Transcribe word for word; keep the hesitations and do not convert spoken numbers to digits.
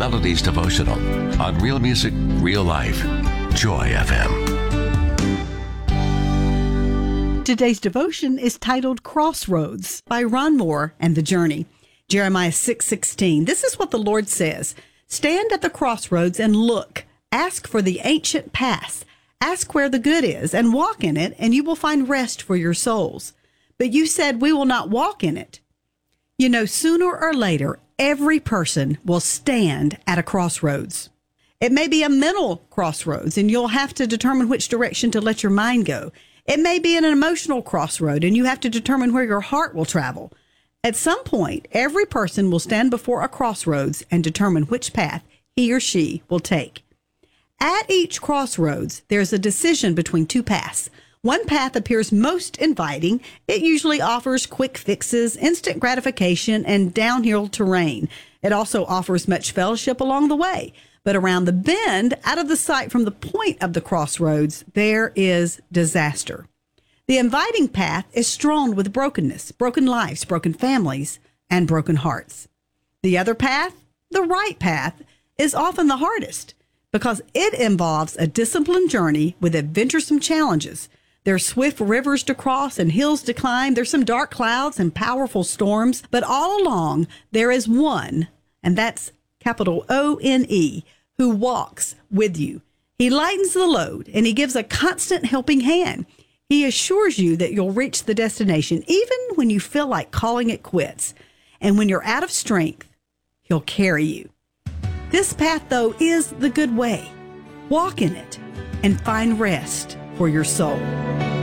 Melodies devotional on Real Music, Real Life. Joy F M. Today's devotion is titled Crossroads by Ron Moore and The Journey. Jeremiah six sixteen. This is what the Lord says. Stand at the crossroads and look. Ask for the ancient path. Ask where the good is and walk in it, and you will find rest for your souls. But you said we will not walk in it. You know, sooner or later, every person will stand at a crossroads. It may be a mental crossroads, and you'll have to determine which direction to let your mind go. It may be an emotional crossroad, and you have to determine where your heart will travel. At some point, every person will stand before a crossroads and determine which path he or she will take. At each crossroads, there's a decision between two paths. One path appears most inviting. It usually offers quick fixes, instant gratification, and downhill terrain. It also offers much fellowship along the way. But around the bend, out of the sight from the point of the crossroads, there is disaster. The inviting path is strewn with brokenness, broken lives, broken families, and broken hearts. The other path, the right path, is often the hardest because it involves a disciplined journey with adventuresome challenges. There's swift rivers to cross and hills to climb. There's some dark clouds and powerful storms. But all along, there is one, and that's capital O N E, who walks with you. He lightens the load, and he gives a constant helping hand. He assures you that you'll reach the destination, even when you feel like calling it quits. And when you're out of strength, he'll carry you. This path, though, is the good way. Walk in it and find rest for your soul.